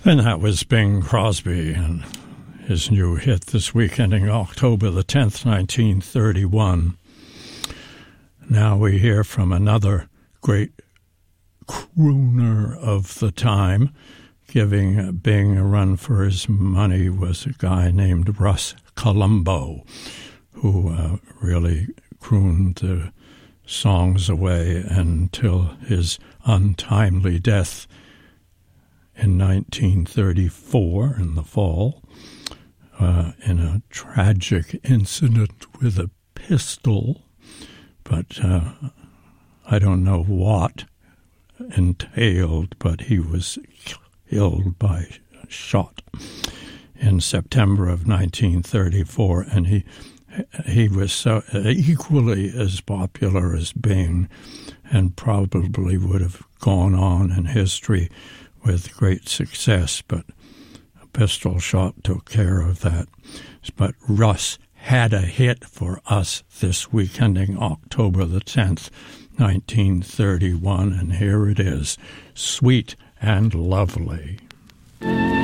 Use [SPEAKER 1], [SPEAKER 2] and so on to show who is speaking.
[SPEAKER 1] And that was Bing Crosby and his new hit this week, ending October the 10th, 1931. Now we hear from another great crooner of the time. Giving Bing a run for his money was a guy named Russ Columbo, who really crooned the songs away until his untimely death in 1934 in the fall, in a tragic incident with a pistol, but I don't know what entailed, but he was killed by a shot in September of 1934, and he was so equally as popular as Bing, and probably would have gone on in history with great success, but a pistol shot took care of that. But Russ had a hit for us this week, ending October the 10th, 1931, and here it is, Sweet and Lovely.